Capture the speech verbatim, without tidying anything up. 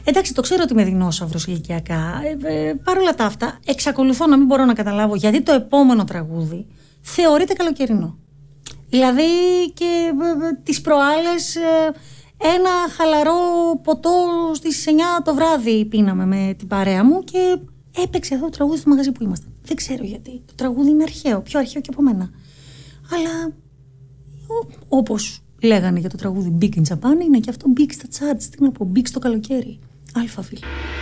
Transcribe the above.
Εντάξει, το ξέρω ότι είμαι δεινόσαυρος ηλικιακά. Ε, ε, Παρ' όλα τα αυτά, εξακολουθώ να μην μπορώ να καταλάβω γιατί το επόμενο τραγούδι θεωρείται καλοκαιρινό. Δηλαδή και ε, ε, τις προάλλες ε, ένα χαλαρό ποτό στις εννιά το βράδυ πίναμε με την παρέα μου και έπαιξε αυτό το τραγούδι στο μαγαζί που ήμασταν. Δεν ξέρω γιατί. Το τραγούδι είναι αρχαίο, πιο αρχαίο και από μένα. Αλλά όπως λέγανε για το τραγούδι Big in Japan, είναι και αυτό Big στα charts. Τι να πω, Big στο καλοκαίρι. Αλφα φίλε.